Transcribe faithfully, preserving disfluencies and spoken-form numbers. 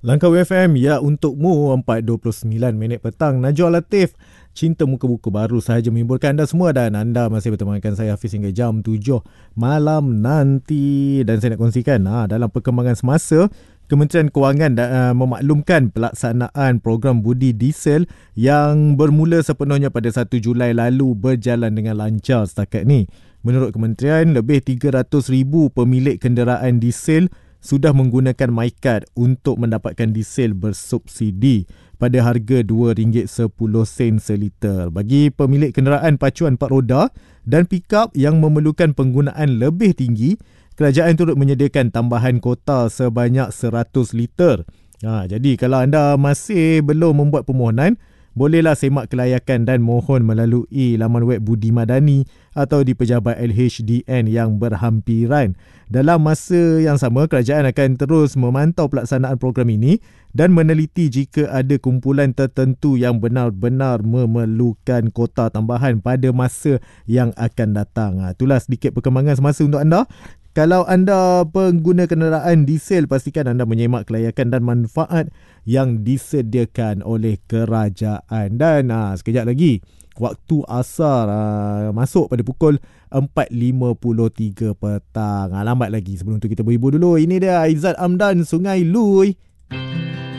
Langkah F M, ya untukmu, empat dua puluh sembilan minit petang. Najwa Latif, cinta muka buku baru sahaja menghiburkan anda semua, dan anda masih bertemu dengan saya Hafiz hingga jam tujuh malam nanti. Dan saya nak kongsikan ha, dalam perkembangan semasa, Kementerian Kewangan uh, memaklumkan pelaksanaan program budi diesel yang bermula sepenuhnya pada satu Julai lalu berjalan dengan lancar setakat ni. Menurut kementerian, lebih tiga ratus ribu pemilik kenderaan diesel sudah menggunakan MyCard untuk mendapatkan diesel bersubsidi pada harga dua ringgit sepuluh sen seliter. Bagi pemilik kenderaan pacuan empat roda dan pikap yang memerlukan penggunaan lebih tinggi, kerajaan turut menyediakan tambahan kota sebanyak seratus liter. Ha, jadi kalau anda masih belum membuat permohonan, bolehlah semak kelayakan dan mohon melalui laman web Budi Madani atau di pejabat L H D N yang berhampiran. Dalam masa yang sama, kerajaan akan terus memantau pelaksanaan program ini dan meneliti jika ada kumpulan tertentu yang benar-benar memerlukan kota tambahan pada masa yang akan datang. Ha, itulah sedikit perkembangan semasa untuk anda. Kalau anda pengguna kenderaan diesel, pastikan anda menyemak kelayakan dan manfaat yang disediakan oleh kerajaan. Dan ha, sekejap lagi, waktu asar ha, masuk pada pukul empat lima puluh tiga petang. Ha, lambat lagi. Sebelum tu kita berhibur dulu. Ini dia Aizat Amdan, Sungai Lui.